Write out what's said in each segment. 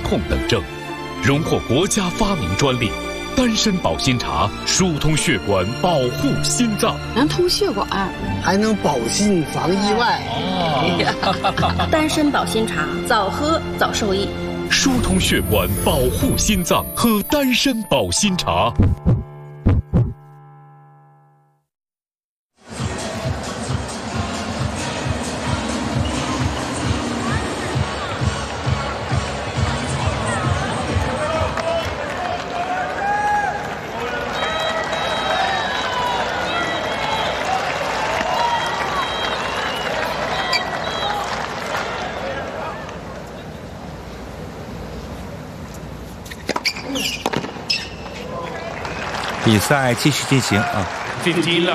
痛等症，荣获国家发明专利。丹参保心茶疏通血管，保护心脏， 能通血管， 还能保心防意外。 丹参保心茶，早喝早受益。 疏通血管，保护心脏，喝丹参保心茶。 比赛继续进行啊 ！50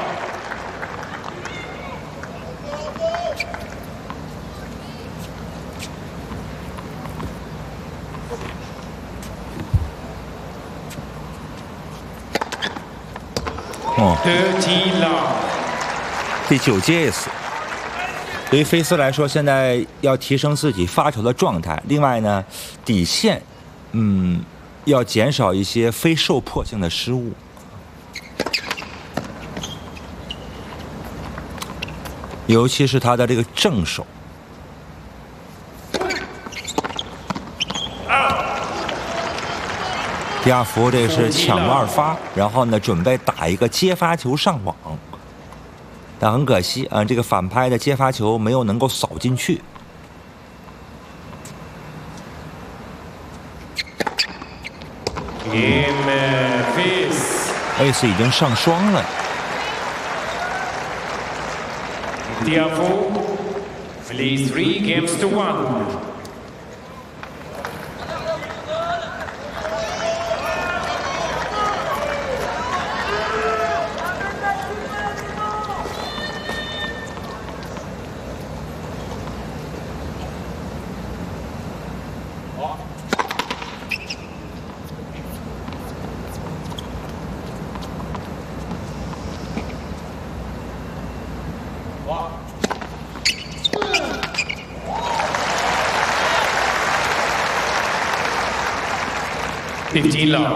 love。30 love。 第9届死。对于菲斯来说，现在要提升自己发球的状态。另外呢，底线，要减少一些非受迫性的失误。尤其是他的这个正手。迪亚福这是抢2发，然后呢准备打一个接发球上网，但很可惜啊，这个反拍的接发球没有能够扫进去。Ace 已经上双了。 迪亚福 leads 3 games to 1。15 love。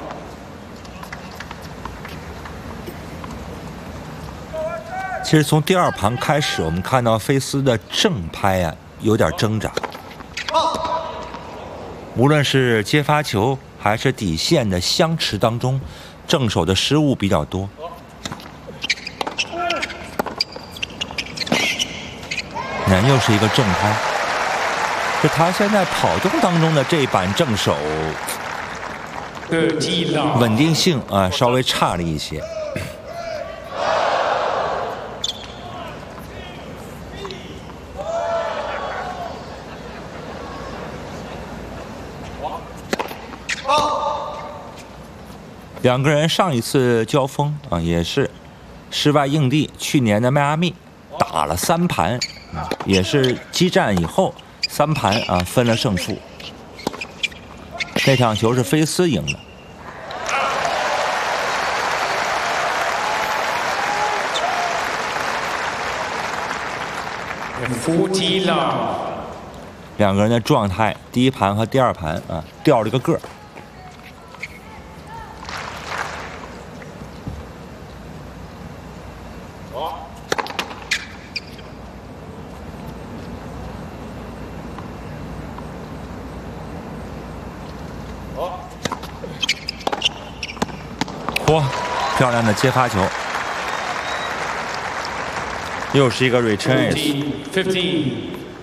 其实从第2盘开始，我们看到菲斯的正拍啊有点挣扎，无论是接发球还是底线的相持当中，正手的失误比较多。那又是一个正拍，是他现在跑动当中的这一板正手。稳定性啊稍微差了一些。两个人上一次交锋啊也是室外硬地，去年的迈阿密打了3盘，也是激战以后3盘啊分了胜负。那场球是菲斯赢的。 40 love。 两个人的状态，第1盘和第2盘啊掉了个个。嚯，漂亮的接发球，又是一个 return ace。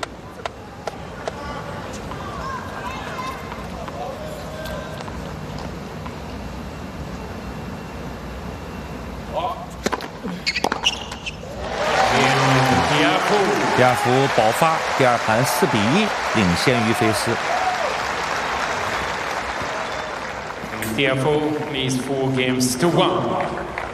迪亚福保发，第2盘4-1领先于菲斯。 Therefore, leads 4 games to 1。